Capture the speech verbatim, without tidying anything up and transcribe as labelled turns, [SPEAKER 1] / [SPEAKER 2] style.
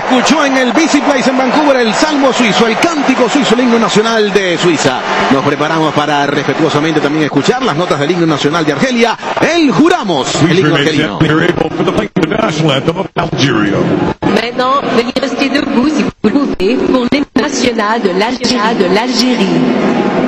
[SPEAKER 1] escuchó en el Busy Place en Vancouver el salmo suizo, el cántico suizo, el himno nacional de Suiza. Nos preparamos para respetuosamente también escuchar las notas del himno nacional de Argelia, el Juramos, el himno argelino.
[SPEAKER 2] Maintenant, veuillez rester debout si vous le pouvez pour l'hymne national de l'Algérie.